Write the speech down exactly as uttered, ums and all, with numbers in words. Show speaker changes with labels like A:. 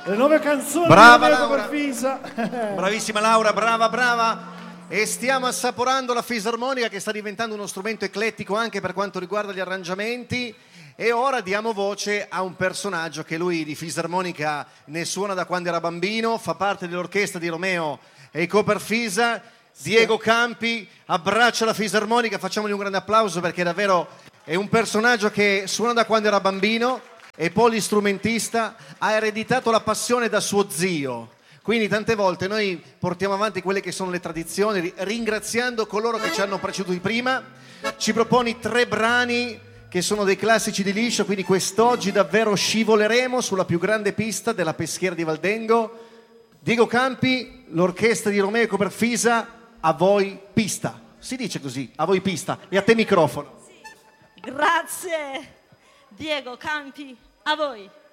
A: Le nuove canzoni
B: brava
A: di
B: Laura.
A: Perfisa.
B: Bravissima Laura, brava, brava. E stiamo assaporando la fisarmonica che sta diventando uno strumento eclettico anche per quanto riguarda gli arrangiamenti. E ora diamo voce a un personaggio che lui di fisarmonica ne suona da quando era bambino, fa parte dell'orchestra di Romeo e i Coperfisa. Diego Campi abbraccia la fisarmonica, facciamogli un grande applauso perché davvero è un personaggio che suona da quando era bambino, è polistrumentista, ha ereditato la passione da suo zio. Quindi tante volte noi portiamo avanti quelle che sono le tradizioni, ringraziando coloro che ci hanno preceduti prima. Ci proponi tre brani che sono dei classici di liscio, quindi quest'oggi davvero scivoleremo sulla più grande pista della peschiera di Valdengo. Diego Campi, l'orchestra di Romeo e Coperfisa, a voi pista. Si dice così, a voi pista. E a te microfono.
C: Grazie, Diego Campi, a voi.